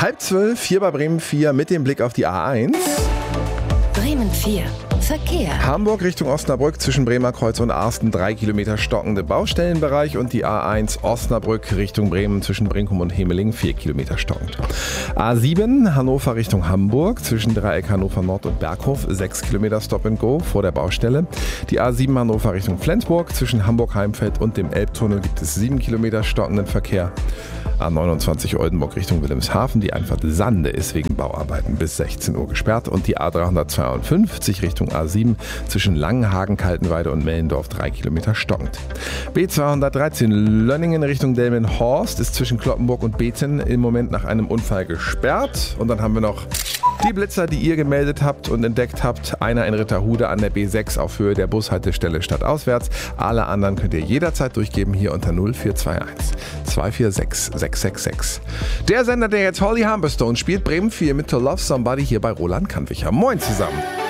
11:30 hier bei Bremen 4 mit dem Blick auf die A1. Bremen 4. Verkehr. Hamburg Richtung Osnabrück zwischen Bremer Kreuz und Arsten 3 Kilometer stockende Baustellenbereich und die A1 Osnabrück Richtung Bremen zwischen Brinkum und Hemeling 4 Kilometer stockend. A7 Hannover Richtung Hamburg zwischen Dreieck Hannover Nord und Berghof 6 Kilometer Stop and Go vor der Baustelle. Die A7 Hannover Richtung Flensburg zwischen Hamburg-Heimfeld und dem Elbtunnel gibt es 7 Kilometer stockenden Verkehr. A29 Oldenburg Richtung Wilhelmshaven, die Einfahrt Sande ist wegen Bauarbeiten bis 16 Uhr gesperrt und die A352 Richtung A7 zwischen Langenhagen, Kaltenweide und Mellendorf 3 Kilometer stockend. B213 Lönningen Richtung Delmenhorst ist zwischen Cloppenburg und Beten im Moment nach einem Unfall gesperrt. Und dann haben wir noch die Blitzer, die ihr gemeldet habt und entdeckt habt. Einer in Ritterhude an der B6 auf Höhe der Bushaltestelle stadtauswärts. Alle anderen könnt ihr jederzeit durchgeben hier unter 0421 246 666. Der Sender, der jetzt Holly Humberstone spielt, Bremen 4 mit To Love Somebody hier bei Roland Kantwicher. Moin zusammen.